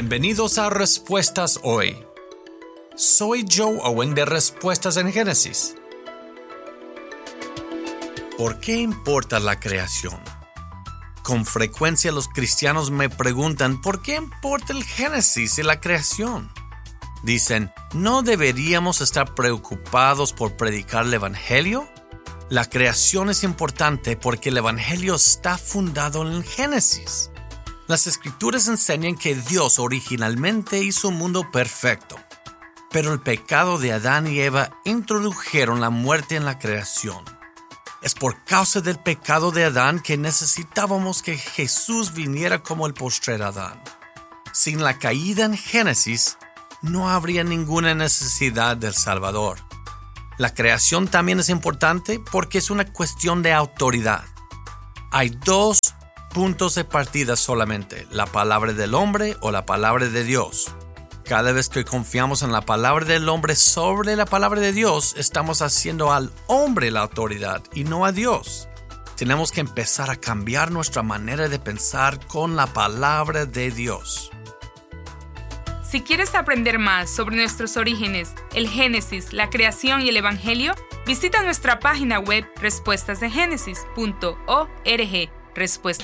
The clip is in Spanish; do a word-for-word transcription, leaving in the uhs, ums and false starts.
Bienvenidos a Respuestas Hoy. Soy Joe Owen de Respuestas en Génesis. ¿Por qué importa la creación? Con frecuencia los cristianos me preguntan ¿por qué importa el Génesis y la creación? Dicen, ¿no deberíamos estar preocupados por predicar el Evangelio? La creación es importante porque el Evangelio está fundado en el Génesis. Las Escrituras enseñan que Dios originalmente hizo un mundo perfecto, pero el pecado de Adán y Eva introdujeron la muerte en la creación. Es por causa del pecado de Adán que necesitábamos que Jesús viniera como el postrer Adán. Sin la caída en Génesis, no habría ninguna necesidad del Salvador. La creación también es importante porque es una cuestión de autoridad. Hay dos puntos de partida solamente, la palabra del hombre o la palabra de Dios. Cada vez que confiamos en la palabra del hombre sobre la palabra de Dios, estamos haciendo al hombre la autoridad y no a Dios. Tenemos que empezar a cambiar nuestra manera de pensar con la palabra de Dios. Si quieres aprender más sobre nuestros orígenes, el Génesis, la creación y el Evangelio, visita nuestra página web respuestas de génesis punto org. Respuestas